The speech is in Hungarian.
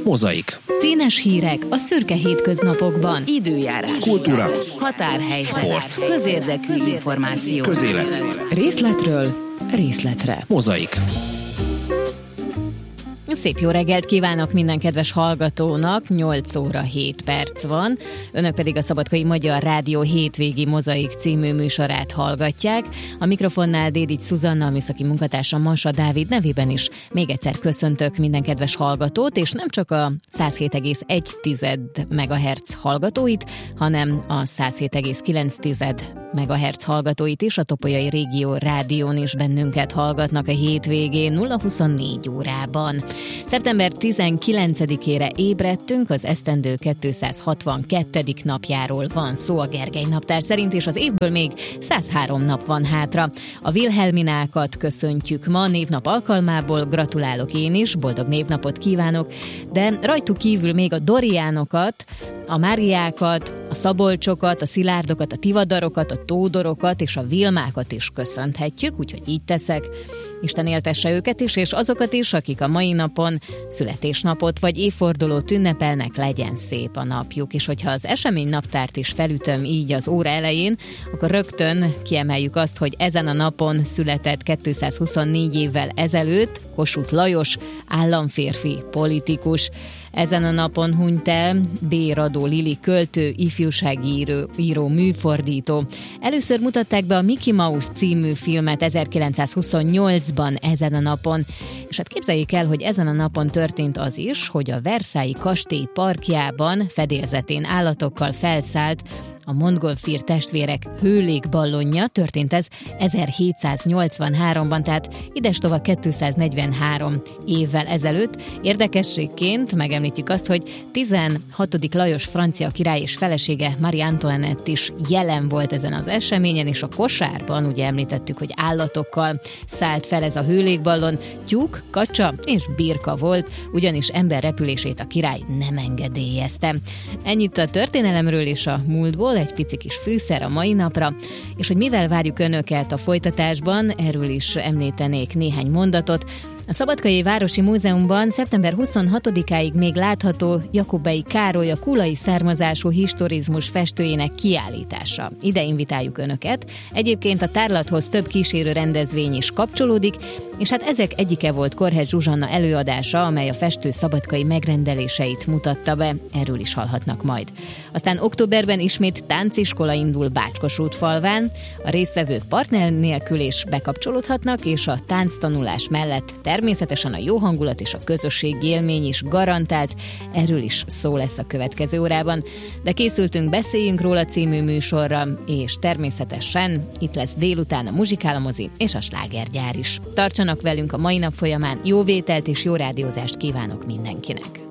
Mozaik. Színes hírek a szürke hétköznapokban. Időjárás. Kultúra. Határhelyzet. Sport. Közérdekű információ. Közélet. Részletről részletre. Mozaik. Szép jó reggelt kívánok minden kedves hallgatónak, 8 óra 7 perc van. Önök pedig a Szabadkai Magyar Rádió hétvégi Mozaik című műsorát hallgatják. A mikrofonnál Dédics Szuzanna, a műszaki munkatársam Massa Dávid nevében is még egyszer köszöntök minden kedves hallgatót, és nem csak a 107,1 MHz hallgatóit, hanem a 107,9 MHz hallgatóit is, a Topolyai Régió Rádión is bennünket hallgatnak a hétvégén 0-24 órában. Szeptember 19-ére ébredtünk, az esztendő 262. napjáról van szó a Gergely naptár szerint, és az évből még 103 nap van hátra. A Wilhelminákat köszöntjük ma névnap alkalmából, gratulálok én is, boldog névnapot kívánok, de rajtuk kívül még a Doriánokat, a Máriákat, a Szabolcsokat, a Szilárdokat, a Tivadarokat, a Tódorokat és a Vilmákat is köszönhetjük, úgyhogy így teszek. Isten éltesse őket is, és azokat is, akik a mai napon születésnapot vagy évfordulót ünnepelnek, legyen szép a napjuk. És hogyha az eseménynaptárt is felütöm így az óra elején, akkor rögtön kiemeljük azt, hogy ezen a napon született 224 évvel ezelőtt Kossuth Lajos, államférfi, politikus. Ezen a napon hunyt el B. Radó Lili költő, ifjúsági író, műfordító. Először mutatták be a Mickey Mouse című filmet 1928-ban ezen a napon, és hát képzeljék el, hogy ezen a napon történt az is, hogy a Versailles kastély parkjában fedélzetén állatokkal felszállt a Montgolfier testvérek hőlégballonja, történt ez 1783-ban, tehát idestova 243 évvel ezelőtt. Érdekességként megemlítjük azt, hogy 16. Lajos francia király és felesége Marie Antoinette is jelen volt ezen az eseményen, és a kosárban ugye említettük, hogy állatokkal szállt fel ez a hőlégballon, tyúk, kacsa és birka volt, ugyanis ember repülését a király nem engedélyezte. Ennyit a történelemről és a múltból, egy pici kis fűszer a mai napra, és hogy mivel várjuk önöket a folytatásban, erről is említenék néhány mondatot. A Szabadkai Városi Múzeumban szeptember 26-áig még látható Jakobay Károly, a kulai származású historizmus festőjének kiállítása. Ide invitáljuk önöket. Egyébként a tárlathoz több kísérő rendezvény is kapcsolódik, és hát ezek egyike volt Korhez Zsuzsanna előadása, amely a festő szabadkai megrendeléseit mutatta be, erről is hallhatnak majd. Aztán októberben ismét tánciskola indul Bácskosútfalván, a résztvevők partner nélkül is bekapcsolódhatnak, és a tánctanulás mellett természetesen a jó hangulat és a közösségi élmény is garantált, erről is szó lesz a következő órában. De készültünk Beszéljünk róla című műsorra, és természetesen itt lesz délután a Muzsikál a mozi és a slágergyár is. Tartsanak velünk a mai nap folyamán, jó vételt és jó rádiózást kívánok mindenkinek!